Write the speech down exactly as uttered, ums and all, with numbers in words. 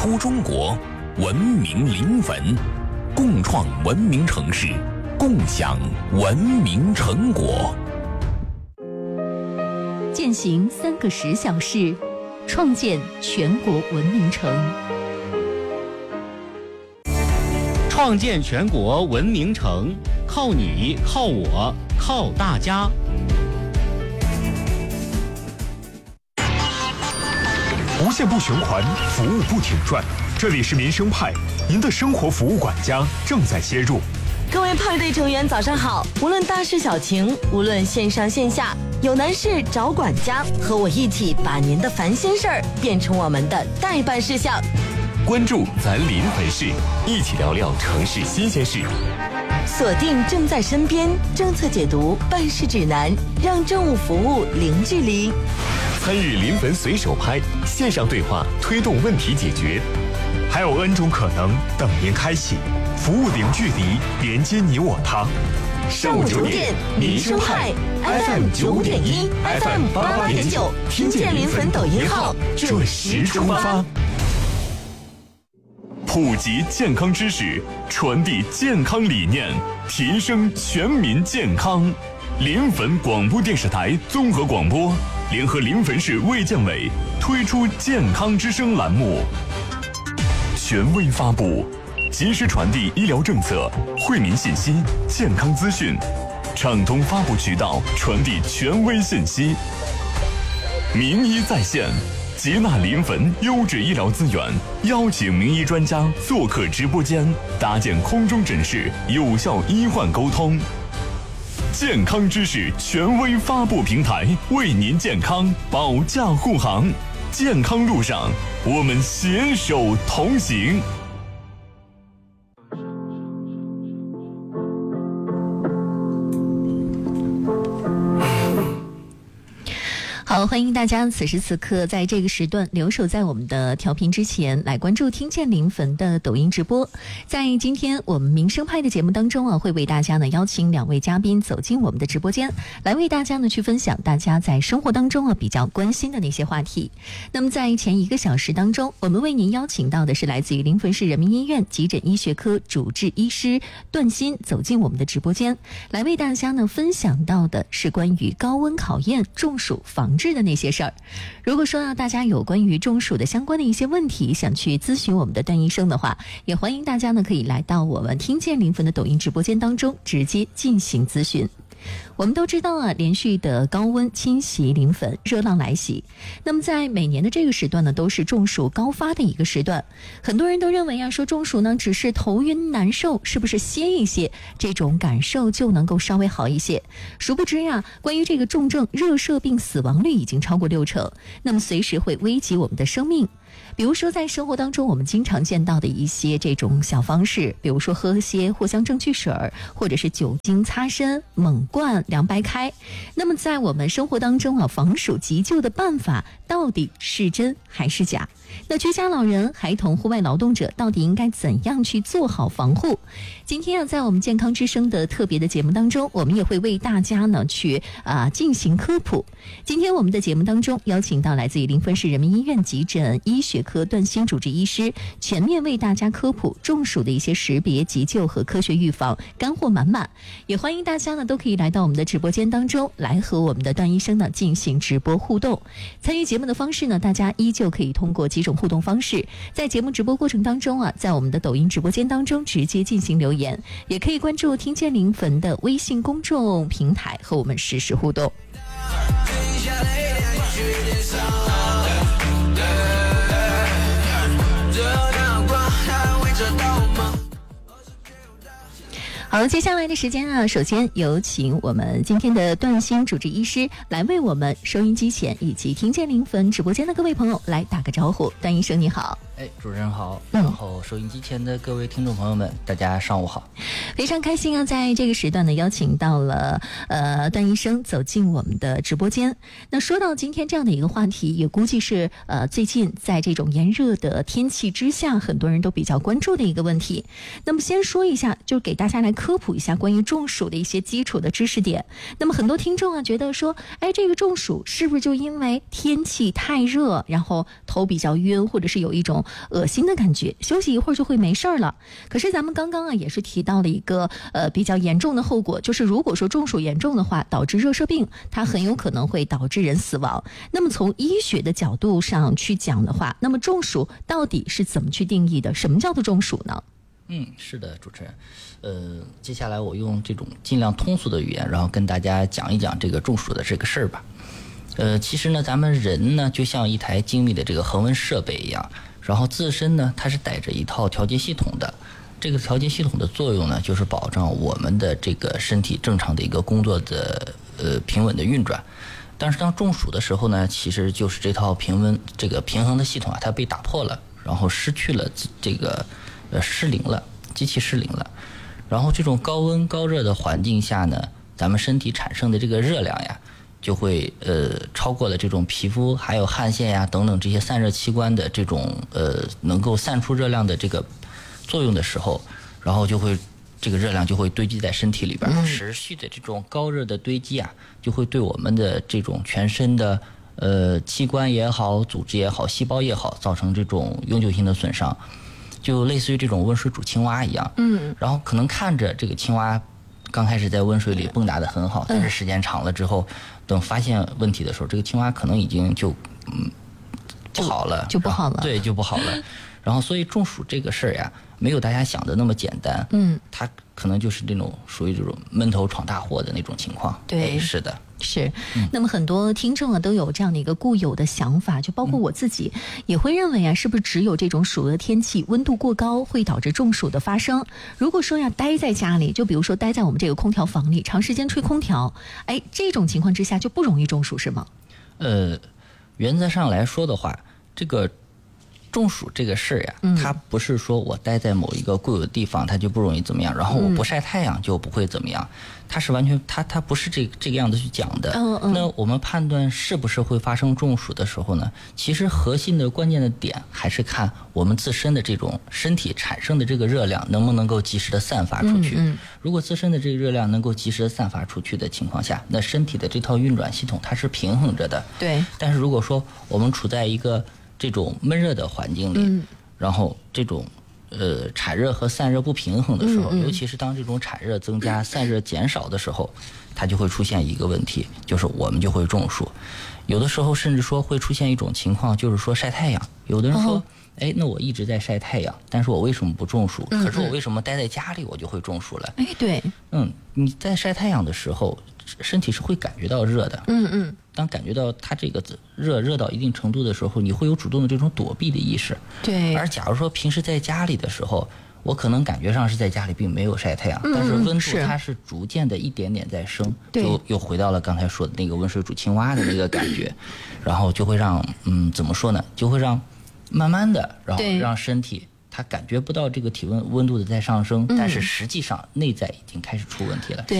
出中国，文明临汾，共创文明城市，共享文明成果。 践行三个十小时，创建全国文明城。 创建全国文明城，靠你，靠我，靠大家。 无限不循环，服务不停转。这里是民生派，您的生活服务管家正在接入。 各位派对成员早上好，无论大事小情，无论线上线下，有难事找管家，和我一起把您的烦心事儿变成我们的待办事项。 关注咱临汾市，一起聊聊城市新鲜事。 锁定正在身边，政策解读，办事指南，让政务服务零距离。 参与临汾随手拍，线上对话推动问题解决， 还有 N 种可能等您开启，服务零距离，连接你我他。 上午九点，民生派 F M 九五点一 ，F M 八八点九，听见临汾抖音号准时出发。 普及健康知识，传递健康理念，提升全民健康。临汾广播电视台综合广播联合临汾市卫健委推出健康之声栏目，权威发布，及时传递医疗政策、惠民信息、健康资讯，畅通发布渠道，传递权威信息。名医在线，接纳临汾优质医疗资源，邀请名医专家做客直播间，搭建空中诊室，有效医患沟通。健康知识权威发布平台，为您健康保驾护航。健康路上，我们携手同行。 好，欢迎大家此时此刻在这个时段留守在我们的调频之前，来关注听见临汾的抖音直播。在今天我们民生派的节目当中啊，会为大家呢邀请两位嘉宾走进我们的直播间，来为大家呢去分享大家在生活当中啊比较关心的那些话题。那么在前一个小时当中，我们为您邀请到的是来自于临汾市人民医院急诊医学科主治医师段鑫走进我们的直播间，来为大家呢分享到的是关于高温考验中暑防治的那些事儿。如果说啊大家有关于中暑的相关的一些问题想去咨询我们的段医生的话，也欢迎大家呢可以来到我们听见临汾的抖音直播间当中直接进行咨询。我们都知道啊，连续的高温侵袭临汾，热浪来袭。那么在每年的这个时段呢，都是中暑高发的一个时段。很多人都认为啊，说中暑呢只是头晕难受，是不是歇一歇，这种感受就能够稍微好一些？殊不知啊，关于这个重症热射病死亡率已经超过六成，那么随时会危及我们的生命。比如说在生活当中我们经常见到的一些这种小方式，比如说喝些藿香正气水，或者是酒精擦身、猛灌凉白开。那么在我们生活当中啊，防暑急救的办法到底是真还是假？那居家老人、孩童、户外劳动者到底应该怎样去做好防护？今天啊，在我们健康之声的特别的节目当中，我们也会为大家呢去啊进行科普。今天我们的节目当中邀请到来自于临汾市人民医院急诊医学科段鑫主治医师，全面为大家科普中暑的一些识别、急救和科学预防，干货满满。也欢迎大家呢都可以来到我们的直播间当中，来和我们的段医生呢进行直播互动。参与节目的方式呢，大家依旧可以通过几种互动方式，在节目直播过程当中啊，在我们的抖音直播间当中直接进行留言，也可以关注听见临汾的微信公众平台和我们实时互动。好，接下来的时间啊，首先有请我们今天的段鑫主治医师来为我们收音机前以及听见临汾直播间的各位朋友来打个招呼。段医生你好。 哎，主持人好，然后收音机前的各位听众朋友们，大家上午好。 非常开心啊，在这个时段呢，邀请到了呃段医生走进我们的直播间。那说到今天这样的一个话题，也估计是呃最近在这种炎热的天气之下，很多人都比较关注的一个问题。那么先说一下，就给大家来科普一下关于中暑的一些基础的知识点。那么很多听众啊觉得说，哎，这个中暑是不是就因为天气太热，然后头比较晕，或者是有一种恶心的感觉，休息一会儿就会没事儿了。可是咱们刚刚啊也是提到了一个呃比较严重的后果，就是如果说中暑严重的话，导致热射病，它很有可能会导致人死亡。那么从医学的角度上去讲的话，那么中暑到底是怎么去定义的？什么叫做中暑呢？ 嗯，是的，主持人。呃，接下来我用这种尽量通俗的语言，然后跟大家讲一讲这个中暑的这个事儿吧。呃，其实呢，咱们人呢就像一台精密的这个恒温设备一样，然后自身呢它是带着一套调节系统的。这个调节系统的作用呢，就是保障我们的这个身体正常的一个工作的呃平稳的运转。但是当中暑的时候呢，其实就是这套平温这个平衡的系统啊，它被打破了，然后失去了这个呃失灵了，机器失灵了。然后这种高温高热的环境下呢，咱们身体产生的这个热量呀，就会呃超过了这种皮肤还有汗腺呀等等这些散热器官的这种呃能够散出热量的这个作用的时候，然后就会这个热量就会堆积在身体里边，持续的这种高热的堆积啊，就会对我们的这种全身的呃器官也好、组织也好、细胞也好，造成这种永久性的损伤。就类似于这种温水煮青蛙一样，嗯，然后可能看着这个青蛙刚开始在温水里蹦跶得很好，但是时间长了之后，等发现问题的时候，这个青蛙可能已经就嗯不好了， 就不好了， 对，就不好了。然后，所以中暑这个事儿呀，没有大家想的那么简单， 嗯， 它可能就是这种属于这种闷头闯大祸的那种情况。 对， 是的。 是，那么很多听众啊都有这样的一个固有的想法，就包括我自己也会认为啊，是不是只有这种暑热天气温度过高会导致中暑的发生？如果说要待在家里，就比如说待在我们这个空调房里，长时间吹空调，哎，这种情况之下就不容易中暑是吗？ 呃，原则上来说的话，这个中暑这个事儿呀，嗯，它不是说我待在某一个固有的地方，它就不容易怎么样，然后我不晒太阳就不会怎么样，它是完全它它不是这这个样子去讲的。 嗯嗯。 那我们判断是不是会发生中暑的时候呢，其实核心的关键的点还是看我们自身的这种身体产生的这个热量能不能够及时的散发出去。 嗯嗯。 如果自身的这个热量能够及时的散发出去的情况下，那身体的这套运转系统它是平衡着的。 对。 但是如果说我们处在一个这种闷热的环境里，嗯，然后这种呃产热和散热不平衡的时候，嗯嗯，尤其是当这种产热增加、散热减少的时候，它就会出现一个问题，就是我们就会中暑。有的时候甚至说会出现一种情况，就是说晒太阳。有的人说，哦，哎，那我一直在晒太阳，但是我为什么不中暑？嗯嗯，可是我为什么待在家里我就会中暑了？ 哎，对， 嗯，你在晒太阳的时候，身体是会感觉到热的。 嗯嗯。 当感觉到它这个热热到一定程度的时候，你会有主动的这种躲避的意识。 对。 而假如说平时在家里的时候，我可能感觉上是在家里并没有晒太阳，嗯，但是温度它是逐渐的一点点在升，就又回到了刚才说的那个温水煮青蛙的那个感觉，然后就会让嗯怎么说呢，就会让慢慢的，然后让身体它感觉不到这个体温温度的在上升，但是实际上内在已经开始出问题了。 对。